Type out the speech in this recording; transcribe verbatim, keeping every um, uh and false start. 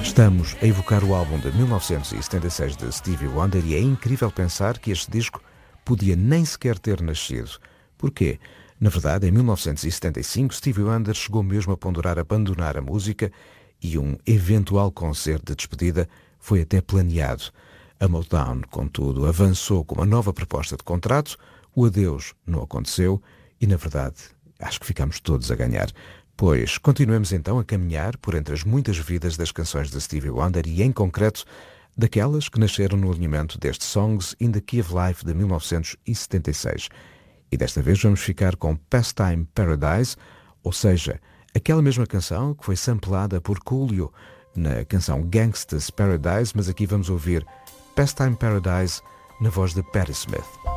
Estamos a evocar o álbum de mil novecentos e setenta e seis de Stevie Wonder e é incrível pensar que este disco podia nem sequer ter nascido. Porquê? Na verdade, em mil novecentos e setenta e cinco, Stevie Wonder chegou mesmo a ponderar abandonar a música e um eventual concerto de despedida foi até planeado. A Motown, contudo, avançou com uma nova proposta de contrato, o adeus não aconteceu e, na verdade, acho que ficamos todos a ganhar. Pois, continuemos então a caminhar por entre as muitas vidas das canções de Stevie Wonder e, em concreto, daquelas que nasceram no alinhamento deste Songs in the Key of Life de mil novecentos e setenta e seis. E desta vez vamos ficar com Pastime Paradise, ou seja, aquela mesma canção que foi samplada por Coolio na canção Gangsta's Paradise, mas aqui vamos ouvir Pastime Paradise na voz de Patti Smith.